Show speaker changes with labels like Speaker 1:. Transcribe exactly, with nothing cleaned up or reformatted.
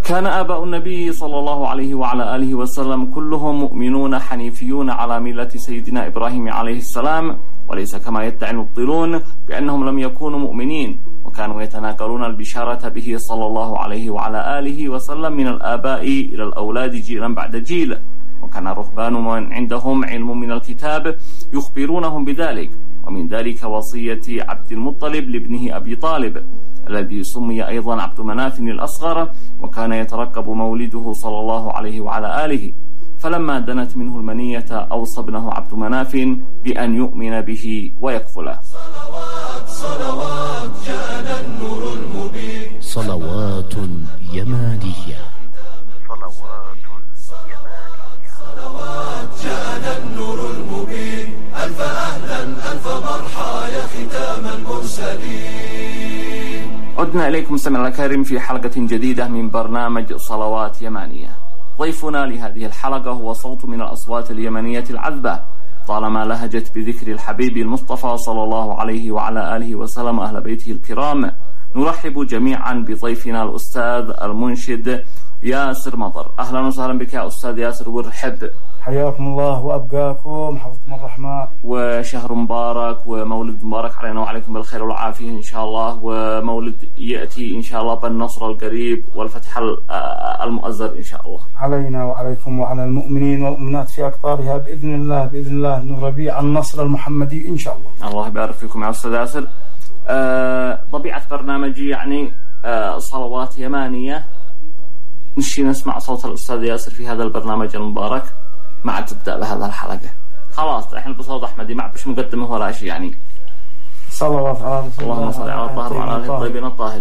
Speaker 1: كان آباء النبي صلى الله عليه وعلى آله وسلم كلهم مؤمنون حنيفيون على ملة سيدنا إبراهيم عليه السلام، وليس كما يدعي المبطلون بأنهم لم يكونوا مؤمنين، وكانوا يتناقلون البشارة به صلى الله عليه وعلى آله وسلم من الآباء إلى الأولاد جيلا بعد جيل. وكان الرهبان من عندهم علم من الكتاب يخبرونهم بذلك، ومن ذلك وصية عبد المطلب لابنه أبي طالب الذي سمي أيضا عبد مناف الأصغر، وكان يترقب مولده صلى الله عليه وعلى آله. فلما دنت منه المنية أوصى ابنه عبد مناف بأن يؤمن به ويكفله.
Speaker 2: صلوات صلوات جاءنا النور المبين،
Speaker 3: صلوات يمانية،
Speaker 2: صلوات يمانية، صلوات جاءنا النور المبين، ألف أهلا ألف مرحى يا ختام المرسلين.
Speaker 1: عدنا إليكم سمعنا الكريم في حلقة جديدة من برنامج صلوات يمانية. ضيفنا لهذه الحلقة هو صوت من الأصوات اليمنية العذبة، طالما لهجت بذكر الحبيب المصطفى صلى الله عليه وعلى آله وسلم أهل بيته الكرام. نرحب جميعا بضيفنا الأستاذ المنشد ياسر مطر. أهلا وسهلا بك يا أستاذ ياسر، ورحب.
Speaker 4: حياكم الله وأبقاكم، حفظكم الرحمن.
Speaker 1: وشهر مبارك ومولد مبارك علينا وعليكم بالخير والعافية إن شاء الله، ومولد يأتي إن شاء الله بالنصر القريب والفتح المؤزر إن شاء الله
Speaker 4: علينا وعليكم وعلى المؤمنين والمؤمنات في أقطارها بإذن الله بإذن الله، من ربيع النصر المحمدي إن شاء الله.
Speaker 1: الله يبارك فيكم يا أستاذ ياسر. أه طبيعة برنامجي يعني أه صلوات يمانية، نشي نسمع صوت الأستاذ ياسر في هذا البرنامج المبارك مع تبدأ بهذا الحلقة. خلاص الحين بصوت أحمدي، ما بش مقدمه ولا شيء يعني.
Speaker 4: صلوات على رسول الله،
Speaker 1: اللهم صل على الطاهر وعلى آله الطيبين الطاهرين.